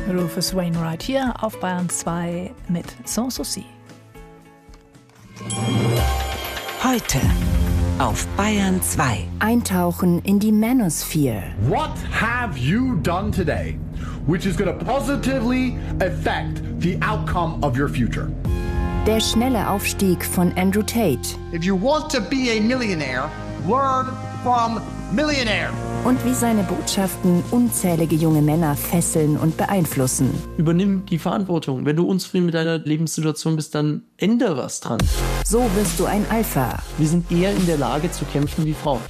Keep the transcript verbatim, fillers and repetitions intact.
Rufus Wainwright hier auf Bayern zwei mit Sans Souci. Heute auf Bayern zwei. Eintauchen in die Manosphere. What have you done today which is going to positively affect the outcome of your future? Der schnelle Aufstieg von Andrew Tate. If you want to be a millionaire, learn from millionaire. Und wie seine Botschaften unzählige junge Männer fesseln und beeinflussen. Übernimm die Verantwortung. Wenn du unzufrieden mit deiner Lebenssituation bist, dann ändere was dran. So wirst du ein Alpha. Wir sind eher in der Lage zu kämpfen wie Frauen.